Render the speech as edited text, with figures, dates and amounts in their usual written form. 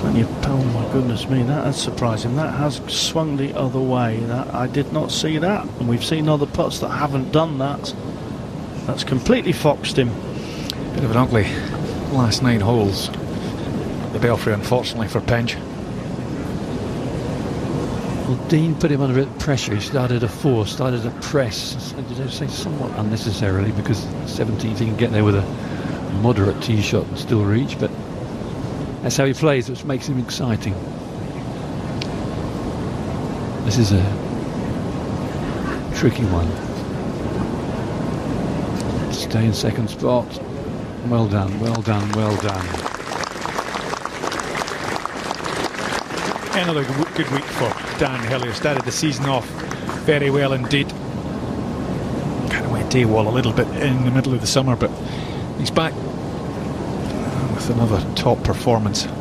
Oh my goodness me, that has surprised him. That has swung the other way. That I did not see that, and we've seen other putts that haven't done that. That's completely foxed him. Bit of an ugly last 9 holes at the Belfry, unfortunately for Penge. Well, Dean put him under a bit of pressure. He started a force, started a press. I'd say somewhat unnecessarily, because 17th he can get there with a moderate tee shot and still reach, but that's how he plays, which makes him exciting. This is a tricky one. Stay in second spot. Well done, well done, well done. Another good week for Dan Hillier. Started the season off very well indeed. Kind of went AWOL a little bit in the middle of the summer, but he's back with another top performance.